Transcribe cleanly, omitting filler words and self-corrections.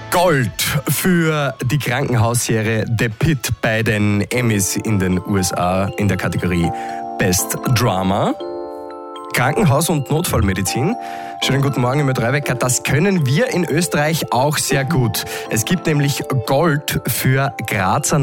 Gold für die Krankenhausserie The Pitt bei den Emmys in den USA in der Kategorie Best Drama. Krankenhaus- und Notfallmedizin. Schönen guten Morgen, Emil Dreuwecker. Das können wir in Österreich auch sehr gut. Es gibt nämlich Gold für Grazer